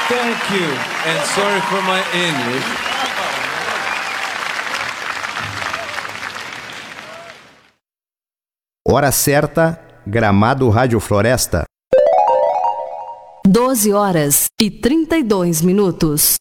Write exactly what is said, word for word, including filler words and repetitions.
Thank you, and sorry for my English. Hora certa, Gramado Rádio Floresta. doze horas e trinta e dois minutos.